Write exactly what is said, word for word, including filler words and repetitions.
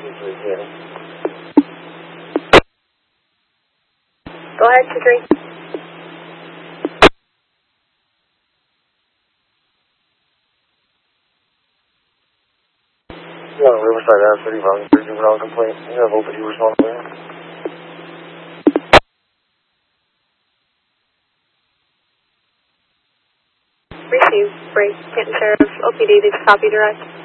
Usually, yeah. Go ahead, two three. Yeah, Riverside Ave, City, Volume three, juvenile complaint. You have open, you respond to that. Receive, break, Canton Sheriff, O P D, did you copy direct?